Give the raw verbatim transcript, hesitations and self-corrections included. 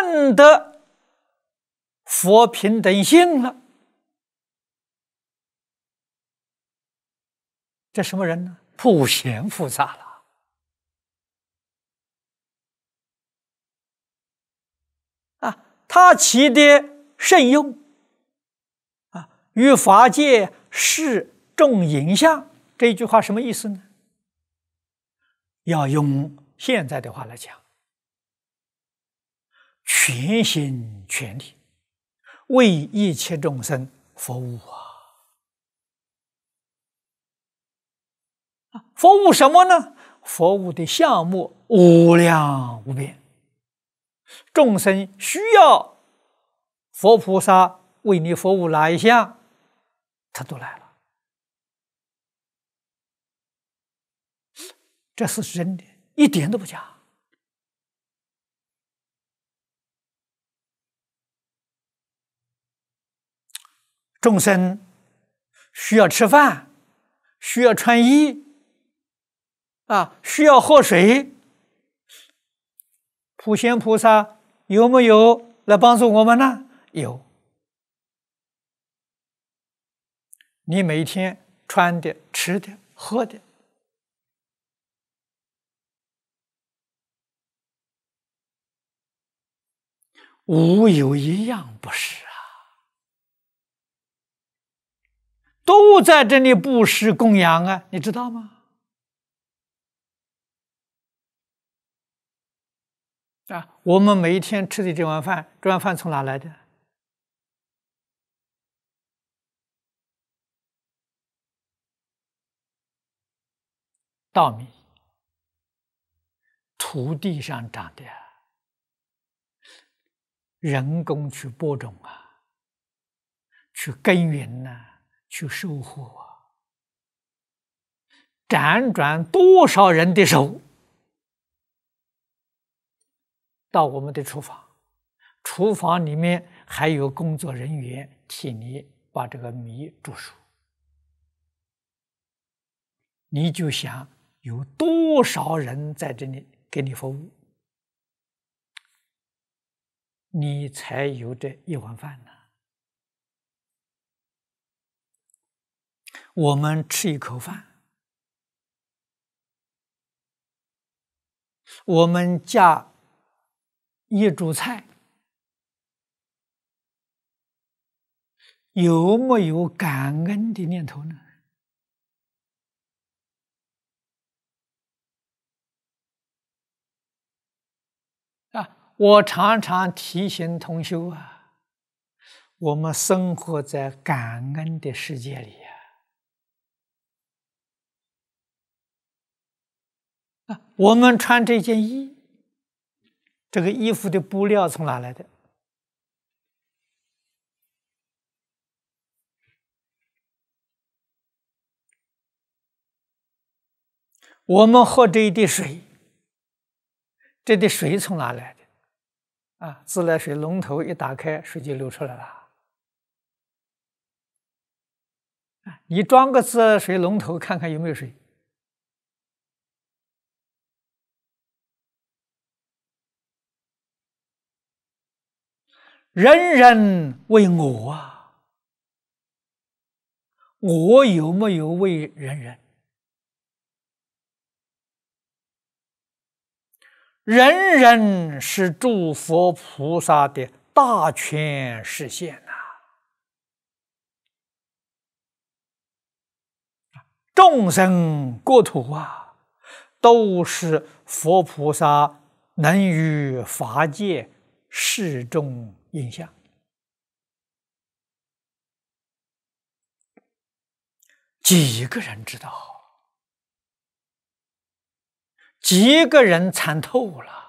证得佛平等性了，这什么人呢？普贤菩萨了。啊，他起的圣用啊，与法界是众影像，这一句话什么意思呢？要用现在的话来讲，全心全力为一切众生服务啊！服务什么呢？服务的项目无量无边，众生需要佛菩萨为你服务哪一项，他都来了。这是真的，一点都不假。众生需要吃饭，需要穿衣，啊，需要喝水，普贤菩萨有没有来帮助我们呢？有。你每天穿的、吃的、喝的，无有一样不是啊，都在这里布施供养啊，你知道吗？啊，我们每一天吃的这碗饭，这碗饭从哪来的？稻米，土地上长的，人工去播种啊，去耕耘啊，去收获啊，辗转多少人的手到我们的厨房，厨房里面还有工作人员替你把这个米煮熟，你就想有多少人在这里给你服务，你才有这一碗饭呢。我们吃一口饭，我们加一煮菜，有没有感恩的念头呢？啊，我常常提醒同修啊，我们生活在感恩的世界里呀。啊，我们穿这件衣，这个衣服的布料从哪来的？我们喝这一滴水，这滴水从哪来的？啊，自来水龙头一打开，水就流出来了。啊，你装个自来水龙头看看有没有水？人人为我啊，我有没有为人人？人人是诸佛菩萨的大权示现呐、啊！众生国土啊，都是佛菩萨能于法界示众影像。几个人知道？几个人参透了？